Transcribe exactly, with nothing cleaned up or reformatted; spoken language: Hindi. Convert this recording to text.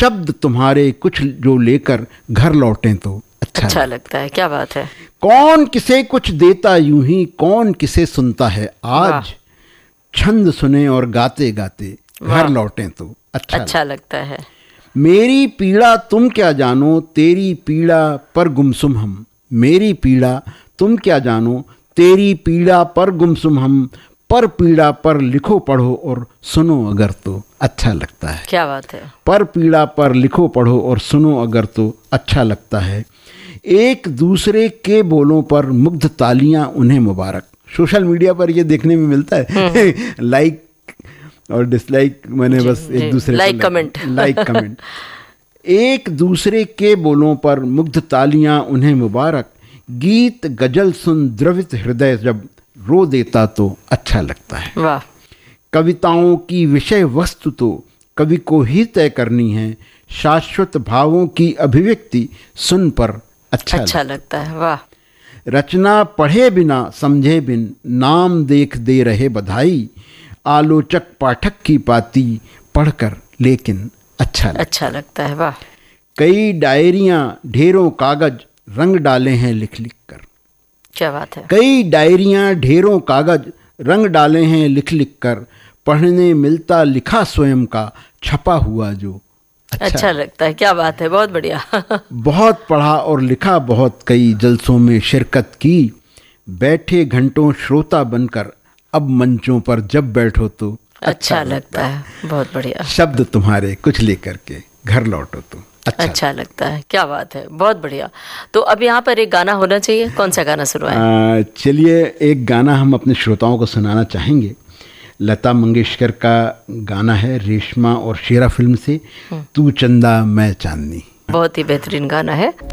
शब्द तुम्हारे कुछ जो लेकर घर लौटें तो अच्छा, अच्छा लगता है। क्या बात है। कौन किसे कुछ देता यूं ही, कौन किसे सुनता है आज, छंद सुने और गाते गाते घर लौटें तो अच्छा, अच्छा लगता है। मेरी पीड़ा तुम क्या जानो, तेरी पीड़ा पर गुमसुम हम, मेरी पीड़ा तुम क्या जानो, तेरी पीड़ा पर गुमसुम हम, पर पीड़ा पर लिखो पढ़ो और सुनो अगर तो अच्छा लगता है। क्या बात है। पर पीड़ा पर लिखो पढ़ो और सुनो अगर तो अच्छा लगता है। एक दूसरे के बोलों पर मुग्ध तालियां उन्हें मुबारक। सोशल मीडिया पर ये देखने में मिलता है लाइक और डिसलाइक, मैंने जी, बस एक दूसरे लाइक कमेंट लाइक कमेंट एक दूसरे के बोलों पर मुग्ध तालियां उन्हें मुबारक, गीत गजल सुन द्रवित हृदय जब रो देता तो अच्छा लगता है। वाह। कविताओं की विषय वस्तु तो कवि को ही तय करनी है, शाश्वत भावों की अभिव्यक्ति सुन पर अच्छा, अच्छा लगता है। वाह। रचना पढ़े बिना समझे बिन नाम देख दे रहे बधाई, आलोचक पाठक की पाती पढ़कर लेकिन अच्छा लगता अच्छा लगता है। वाह। कई डायरियां ढेरों कागज रंग डाले हैं लिख लिख कर। क्या बात है। कई डायरियां ढेरों कागज रंग डाले हैं लिख लिख कर, पढ़ने मिलता लिखा स्वयं का छपा हुआ जो अच्छा, अच्छा लगता है। क्या बात है। बहुत बढ़िया। बहुत पढ़ा और लिखा बहुत, कई जलसों में शिरकत की, बैठे घंटों श्रोता बनकर अब मंचों पर जब बैठो तो अच्छा, अच्छा लगता है। बहुत बढ़िया। शब्द तुम्हारे कुछ लेकर के घर लौटो तो अच्छा, अच्छा लगता है। क्या बात है। बहुत बढ़िया। तो अब यहाँ पर एक गाना होना चाहिए। कौन सा गाना सुनवाएं? चलिए एक गाना हम अपने श्रोताओं को सुनाना चाहेंगे। लता मंगेशकर का गाना है, रेशमा और शेरा फिल्म से, तू चंदा मैं चांदनी। बहुत ही बेहतरीन गाना है।